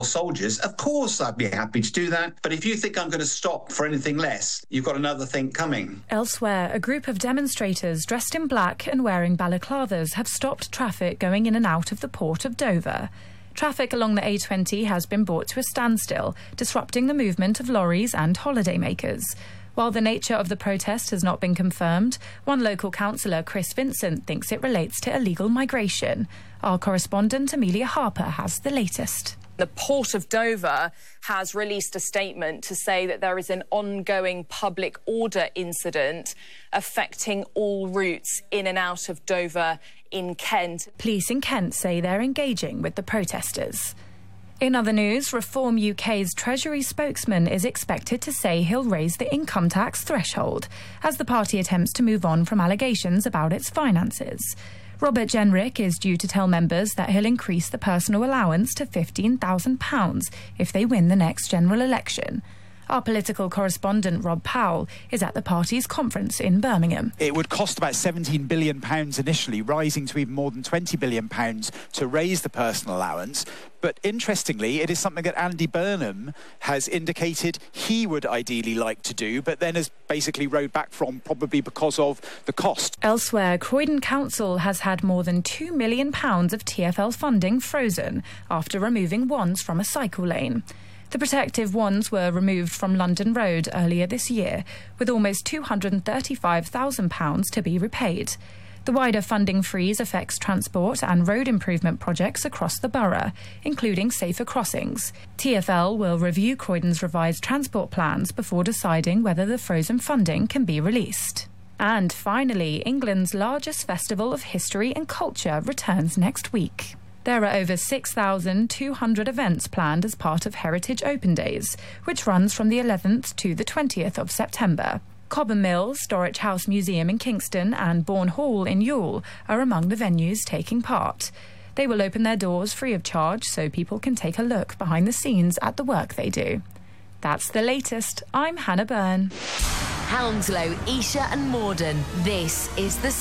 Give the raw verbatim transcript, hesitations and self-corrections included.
soldiers, of course I'd be happy to do that. But if you think I'm going to stop for anything less, you've got another thing coming. Elsewhere, a group of demonstrators dressed in black and wearing balaclavas have stopped traffic going in and out of the port of Dover. Traffic along the A twenty has been brought to a standstill, disrupting the movement of lorries and holidaymakers. While the nature of the protest has not been confirmed, one local councillor, Chris Vincent, thinks it relates to illegal migration. Our correspondent, Amelia Harper, has the latest. The Port of Dover has released a statement to say that there is an ongoing public order incident affecting all routes in and out of Dover in Kent. Police in Kent say they're engaging with the protesters. In other news, Reform U K's Treasury spokesman is expected to say he'll raise the income tax threshold as the party attempts to move on from allegations about its finances. Robert Jenrick is due to tell members that he'll increase the personal allowance to fifteen thousand pounds if they win the next general election. Our political correspondent Rob Powell is at the party's conference in Birmingham. It would cost about seventeen billion pounds initially, rising to even more than twenty billion pounds to raise the personal allowance. But interestingly, it is something that Andy Burnham has indicated he would ideally like to do, but then has basically rode back from, probably because of the cost. Elsewhere, Croydon Council has had more than two million pounds of T F L funding frozen after removing wands from a cycle lane. The protective wands were removed from London Road earlier this year, with almost two hundred thirty-five thousand pounds to be repaid. The wider funding freeze affects transport and road improvement projects across the borough, including safer crossings. T F L will review Croydon's revised transport plans before deciding whether the frozen funding can be released. And finally, England's largest festival of history and culture returns next week. There are over six thousand two hundred events planned as part of Heritage Open Days, which runs from the eleventh to the twentieth of September. Cobham Mill, Storwich House Museum in Kingston and Bourne Hall in Ewell are among the venues taking part. They will open their doors free of charge so people can take a look behind the scenes at the work they do. That's the latest. I'm Hannah Byrne. Hounslow, Esher and Morden. This is the